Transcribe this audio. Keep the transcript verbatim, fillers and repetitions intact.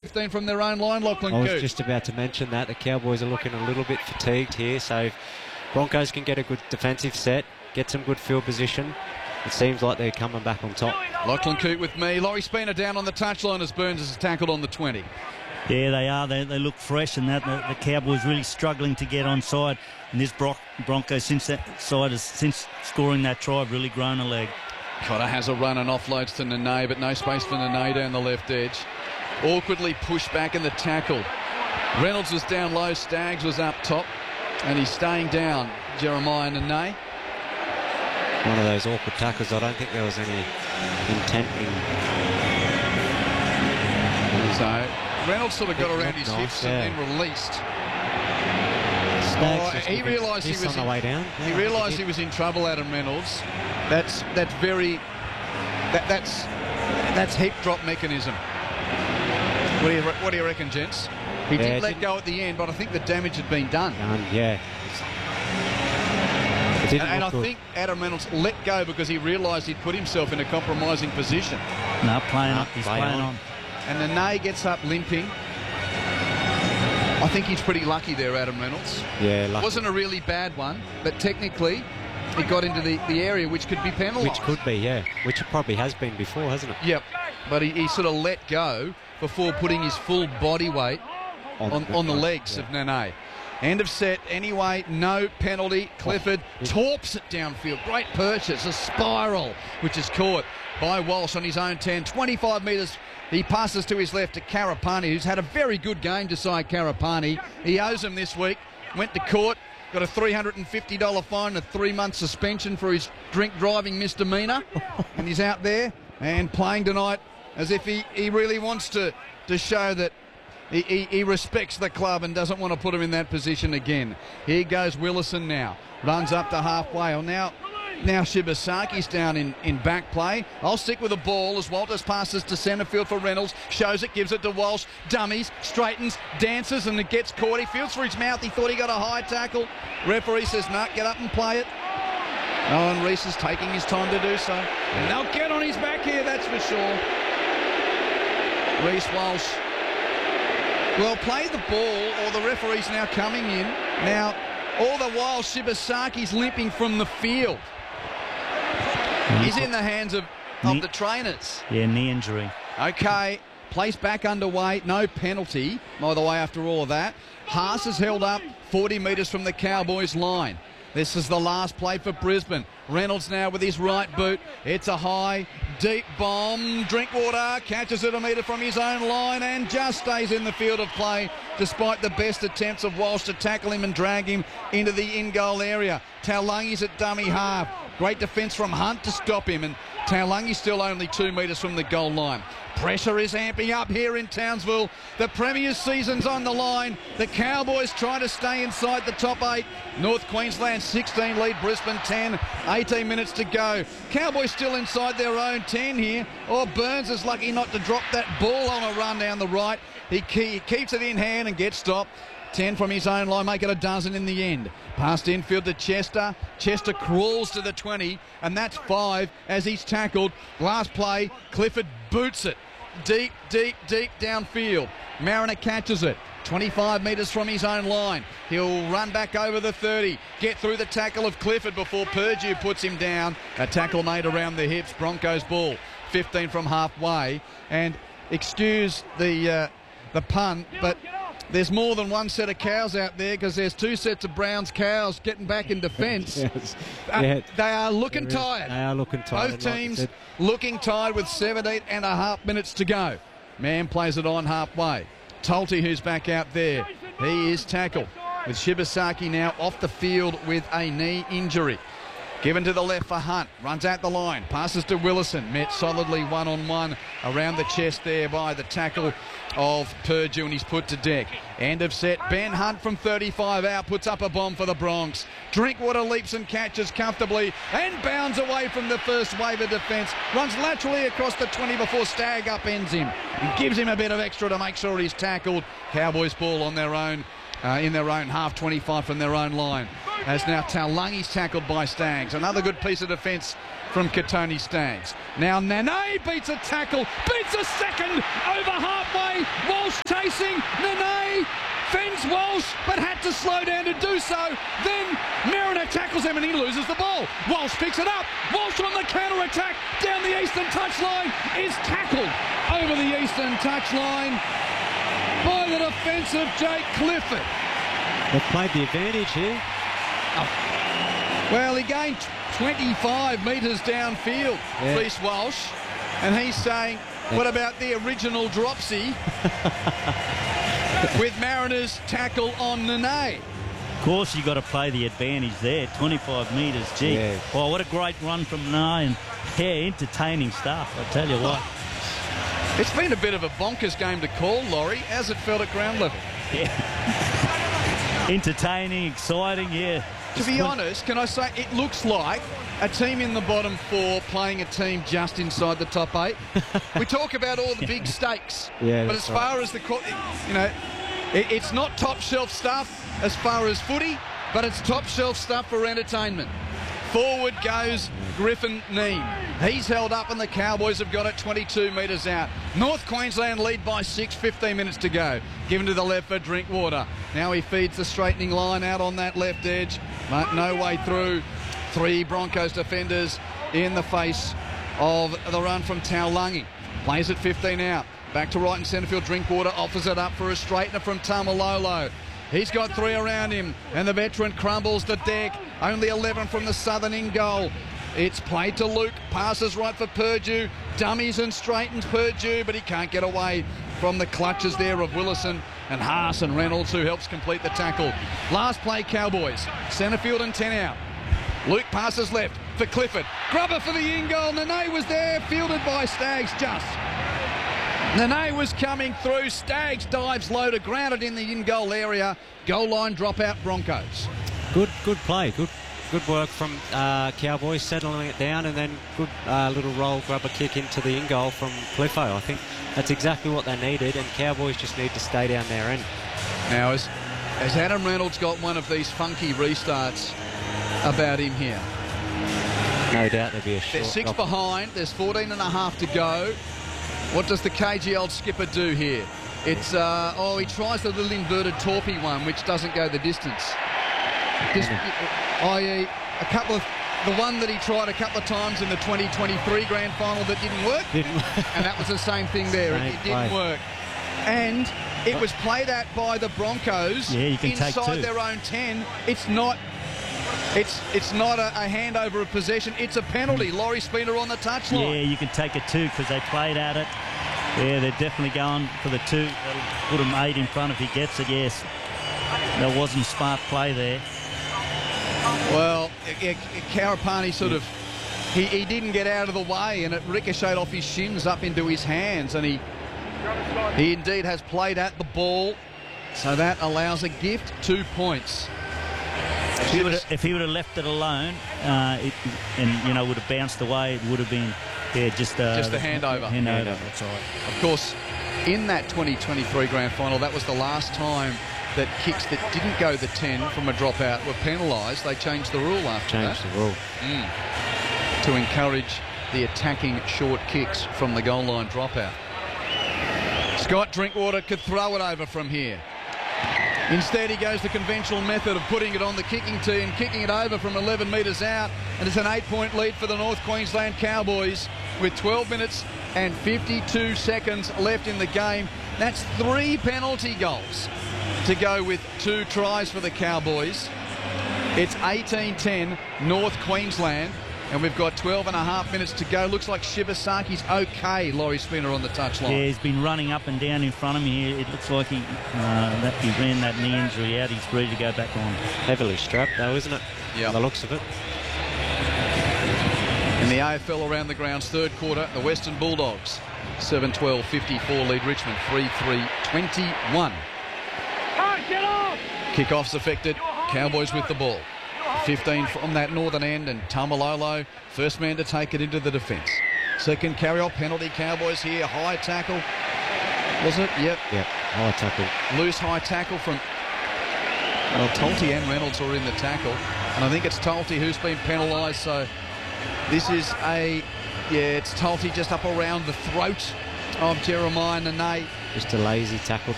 fifteen from their own line, Lachlan I was Coote. just about to mention that. The Cowboys are looking a little bit fatigued here, so if Broncos can get a good defensive set, get some good field position, it seems like they're coming back on top. Lachlan Coote with me. Laurie Spina down on the touchline as Burns is tackled on the twenty. Yeah, they are. They, they look fresh, and that the, the Cowboys really struggling to get onside. And this Bron- Broncos, since that side has since scoring that try, have really grown a leg. Cotter has a run and offloads to Nene, but no space for Nene down the left edge. Awkwardly pushed back in the tackle. Reynolds was down low, Staggs was up top, and he's staying down, Jeremiah Nene. One of those awkward tackles. I don't think there was any intent in. So Reynolds sort of got around his nice, hips yeah. and then released. Staggs Oh, just he giving realised he this was on in, the way down. he Yeah, realised he did. was in trouble, Adam Reynolds. That's that's very that, that's that's hip drop mechanism. What do you re- what do you reckon, gents? He Yeah, did let didn't- go at the end, but I think the damage had been done. Done, yeah. It didn't And, and I look good. think Adam Reynolds let go because he realised he'd put himself in a compromising position. No, playing No, up. He's play playing on. on. And Nene gets up limping. I think he's pretty lucky there, Adam Reynolds. Yeah, lucky. Wasn't a really bad one, but technically he got into the, the area which could be penalised. Which could be, yeah. Which it probably has been before, hasn't it? Yep, but he, he sort of let go before putting his full body weight on, on the legs yeah. of Nene. End of set anyway, no penalty. Clifford Oh, torps it downfield. Great purchase, a spiral, which is caught by Walsh on his own ten. twenty-five metres, he passes to his left to Karapani, who's had a very good game, Desai Karapani. He owes him this week. Went to court, got a three hundred fifty dollars fine and a three-month suspension for his drink driving misdemeanour. And he's out there and playing tonight as if he, he really wants to, to show that He, he, he respects the club and doesn't want to put him in that position again. Here goes Willison now. Runs up to halfway. Well, now, now Shibasaki's down in, in back play. I'll stick with the ball as Walters passes to centre field for Reynolds. Shows it, gives it to Walsh. Dummies, straightens, dances, and it gets caught. He feels for his mouth. He thought he got a high tackle. Referee says, no, get up and play it. Oh, and Reese is taking his time to do so. And they'll get on his back here, that's for sure. Reese Walsh. Well, play the ball, or the referee's now coming in. Now, all the while, Shibasaki's limping from the field. He's in the hands of, of Knee- the trainers. Yeah, knee injury. Okay, place back underway, no penalty, by the way, after all of that. Haas is held up forty metres from the Cowboys' line. This is the last play for Brisbane. Reynolds now with his right boot. It's a high, deep bomb. Drinkwater catches it a metre from his own line and just stays in the field of play despite the best attempts of Walsh to tackle him and drag him into the in-goal area. Taulangi's at dummy half. Great defence from Hunt to stop him, and Taulangi's still only two metres from the goal line. Pressure is amping up here in Townsville. The Premier's season's on the line. The Cowboys try to stay inside the top eight. North Queensland sixteen lead, Brisbane ten. eighteen minutes to go. Cowboys still inside their own ten here. Oh, Burns is lucky not to drop that ball on a run down the right. He, he keeps it in hand and gets stopped. ten from his own line, make it a dozen in the end. Past infield to Chester. Chester crawls to the twenty, and that's five as he's tackled. Last play, Clifford boots it. Deep, deep, deep downfield. Mariner catches it. twenty-five metres from his own line. He'll run back over the thirty. Get through the tackle of Clifford before Purdue puts him down. A tackle made around the hips. Broncos ball. fifteen from halfway. And excuse the, uh, the pun, but there's more than one set of cows out there because there's two sets of Browns cows getting back in defence. Yes. Uh, Yeah. they are looking There is- tired. They are looking tired. Both like you teams said. looking tired with seventeen and a half minutes to go. Mann plays it on halfway. Tulty, who's back out there. He is tackled with Shibasaki now off the field with a knee injury. Given to the left for Hunt. Runs out the line. Passes to Willison. Met solidly one-on-one around the chest there by the tackle of Purdue, and he's put to deck. End of set. Ben Hunt from thirty-five out puts up a bomb for the Bronx. Drinkwater leaps and catches comfortably and bounds away from the first wave of defence. Runs laterally across the twenty before Stagg upends him and gives him a bit of extra to make sure he's tackled. Cowboys ball on their own. Uh, in their own half, twenty-five from their own line. As now Taulangi's tackled by Staggs. Another good piece of defence from Katoni Staggs. Now Nene beats a tackle, beats a second over halfway. Walsh chasing. Nene fends Walsh, but had to slow down to do so. Then Mariner tackles him and he loses the ball. Walsh picks it up. Walsh on the counter-attack down the eastern touchline is tackled over the eastern touchline by the defensive Jake Clifford. They've played the advantage here. Oh. Well, he gained twenty-five metres downfield, yeah. Reece Walsh, and he's saying, what about the original dropsy with Mariners tackle on Nene? Of course, you got to play the advantage there. twenty-five metres, gee. Yeah. Oh, what a great run from Nene, and yeah, entertaining stuff, I tell you what. It's been a bit of a bonkers game to call, Laurie. How's it felt at ground level? Yeah. Entertaining, exciting, yeah. To be honest, can I say, it looks like a team in the bottom four playing a team just inside the top eight. We talk about all the big stakes, yeah, but as right. far as the, you know, it, it's not top shelf stuff as far as footy, but it's top shelf stuff for entertainment. Forward goes Griffin Neame. He's held up and the Cowboys have got it twenty-two metres out. North Queensland lead by six, fifteen minutes to go. Given to the left for Drinkwater. Now he feeds the straightening line out on that left edge. But no way through. Three Broncos defenders in the face of the run from Taulagi. Plays it fifteen out. Back to right in centre field. Drinkwater offers it up for a straightener from Tamalolo. He's got three around him, and the veteran crumbles the deck. Only eleven from the southern in goal. It's played to Luke, passes right for Purdue, dummies and straightens Purdue, but he can't get away from the clutches there of Willison and Haas and Reynolds, who helps complete the tackle. Last play, Cowboys, centre field and ten out. Luke passes left for Clifford. Grubber for the in goal. Nene was there, fielded by Staggs just. Nene was coming through. Staggs dives low to ground it in the in goal area. Goal line dropout Broncos. Good, good play. Good, good work from uh, Cowboys settling it down, and then good uh, little roll grubber kick into the in goal from Cliffo. I think that's exactly what they needed, and Cowboys just need to stay down their end. Now, as as Adam Reynolds got one of these funky restarts about him here. No doubt there'll be a short. They're six off. behind. There's fourteen and a half to go. What does the K G L skipper do here? It's, uh, oh, he tries the little inverted torpy one, which doesn't go the distance. Just, that is, a couple of, the one that he tried a couple of times in the twenty twenty-three grand final that didn't work. Didn't work. And that was the same thing there. Same it, it didn't play. work. And it was played at by the Broncos Yeah, you can take inside two. their own ten. It's not... It's it's not a, a handover of possession. It's a penalty. Laurie Spina on the touchline. Yeah, you can take a two because they played at it. Yeah, they're definitely going for the two. That'll put him eight in front if he gets it, yes. That wasn't smart play there. Well, Karapani sort of, he, he didn't get out of the way and it ricocheted off his shins up into his hands, and he, he indeed has played at the ball. So that allows a gift, two points. If he would have, if he would have left it alone, uh, it, and you know would have bounced away, it would have been yeah just uh, Just a handover. Handover. Handover. That's right. Of course, in that twenty twenty-three grand final, that was the last time that kicks that didn't go the ten from a dropout were penalised. They changed the rule after Changed that the rule. Mm. to encourage the attacking short kicks from the goal line dropout. Scott Drinkwater could throw it over from here. Instead, he goes the conventional method of putting it on the kicking tee and kicking it over from eleven metres out. And it's an eight-point lead for the North Queensland Cowboys with twelve minutes and fifty-two seconds left in the game. That's three penalty goals to go with two tries for the Cowboys. It's eighteen ten North Queensland, and we've got twelve and a half minutes to go. Looks like Shibasaki's okay, Laurie Spina on the touchline. Yeah, he's been running up and down in front of me. It looks like he uh, that he ran that knee injury out. He's ready to go back on. Heavily strapped though, isn't it? Yeah. By the looks of it. In the A F L around the grounds, third quarter, the Western Bulldogs, seven twelve fifty-four lead Richmond, three three twenty-one. Kickoff's affected, Cowboys with the ball. fifteen from that northern end, and Tamalolo, first man to take it into the defence. Second carry-off penalty, Cowboys here, high tackle. Was it? Yep. Yep. High tackle. Loose high tackle from, well, Tolte and Reynolds are in the tackle. And I think it's Tolte who's been penalised, so This is a, yeah, it's Tulty just up around the throat of Jeremiah Nene. Just a lazy tackle